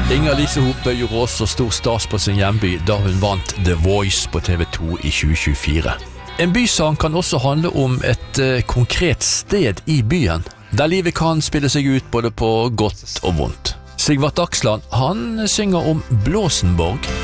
Inger-Lise Hope gjorde også stor stas på sin hjemby da hun vant The Voice på TV2 i 2024. En bysang kan også handle om et konkret sted i byen, der livet kan spille seg ut både på godt og vondt. Sigvart Dagsland, han synger om Blåsenborg.